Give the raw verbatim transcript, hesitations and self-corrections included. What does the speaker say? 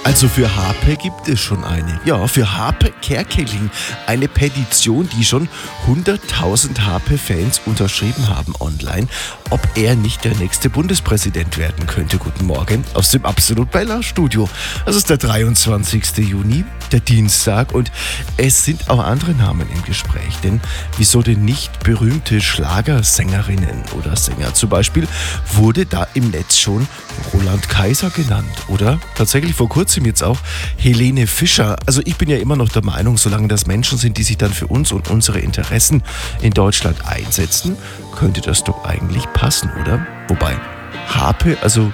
Also für Harpe gibt es schon eine. Ja, für Harpe Kerkeling. Eine Petition, die schon hunderttausend Harpe-Fans unterschrieben haben online, ob er nicht der nächste Bundespräsident werden könnte. Guten Morgen aus dem Absolut Bella Studio. Es ist der dreiundzwanzigste Juni, der Dienstag, und es sind auch andere Namen im Gespräch. Denn wieso denn nicht berühmte Schlagersängerinnen oder Sänger? Zum Beispiel wurde da im Netz schon Roland Kaiser genannt oder tatsächlich vor kurzem jetzt auch Helene Fischer. Also ich bin ja immer noch der Meinung, solange das Menschen sind, die sich dann für uns und unsere Interessen in Deutschland einsetzen, könnte das doch eigentlich passen, oder? Wobei Harpe, also